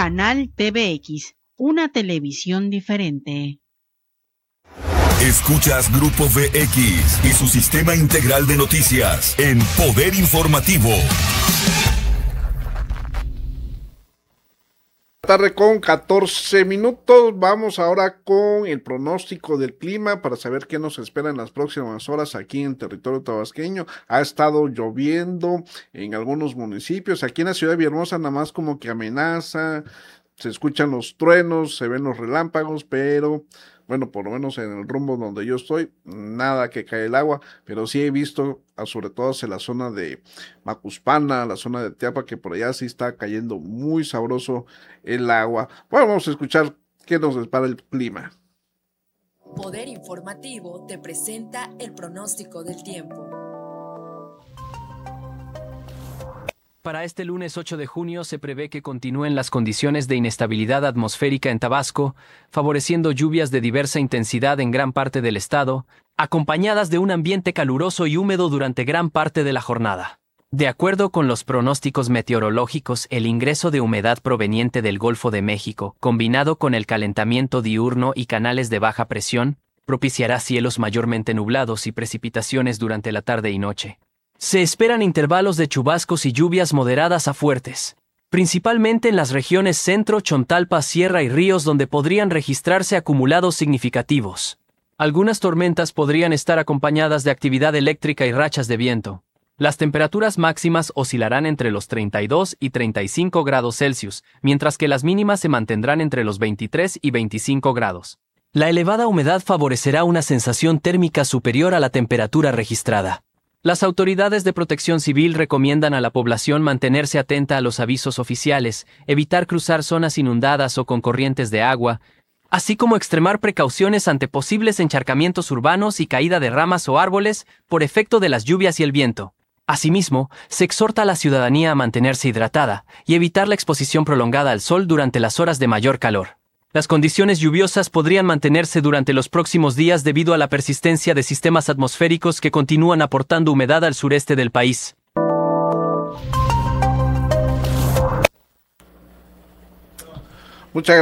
Canal TVX, una televisión diferente. Escuchas Grupo VX y su sistema integral de noticias en Poder Informativo. Tarde con 14 minutos. Vamos ahora con el pronóstico del clima para saber qué nos espera en las próximas horas aquí en territorio tabasqueño. Ha estado lloviendo en algunos municipios. Aquí en la ciudad de Villahermosa nada más como que amenaza. Se escuchan los truenos, se ven los relámpagos, pero bueno, por lo menos en el rumbo donde yo estoy, nada que cae el agua, pero sí he visto, sobre todo hacia la zona de Macuspana, la zona de Teapa, que por allá sí está cayendo muy sabroso el agua. Bueno, vamos a escuchar qué nos depara el clima. Poder Informativo te presenta el pronóstico del tiempo. Para este lunes 8 de junio se prevé que continúen las condiciones de inestabilidad atmosférica en Tabasco, favoreciendo lluvias de diversa intensidad en gran parte del estado, acompañadas de un ambiente caluroso y húmedo durante gran parte de la jornada. De acuerdo con los pronósticos meteorológicos, el ingreso de humedad proveniente del Golfo de México, combinado con el calentamiento diurno y canales de baja presión, propiciará cielos mayormente nublados y precipitaciones durante la tarde y noche. Se esperan intervalos de chubascos y lluvias moderadas a fuertes, principalmente en las regiones centro, Chontalpa, Sierra y Ríos, donde podrían registrarse acumulados significativos. Algunas tormentas podrían estar acompañadas de actividad eléctrica y rachas de viento. Las temperaturas máximas oscilarán entre los 32 y 35 grados Celsius, mientras que las mínimas se mantendrán entre los 23 y 25 grados. La elevada humedad favorecerá una sensación térmica superior a la temperatura registrada. Las autoridades de protección civil recomiendan a la población mantenerse atenta a los avisos oficiales, evitar cruzar zonas inundadas o con corrientes de agua, así como extremar precauciones ante posibles encharcamientos urbanos y caída de ramas o árboles por efecto de las lluvias y el viento. Asimismo, se exhorta a la ciudadanía a mantenerse hidratada y evitar la exposición prolongada al sol durante las horas de mayor calor. Las condiciones lluviosas podrían mantenerse durante los próximos días debido a la persistencia de sistemas atmosféricos que continúan aportando humedad al sureste del país. Muchas gracias.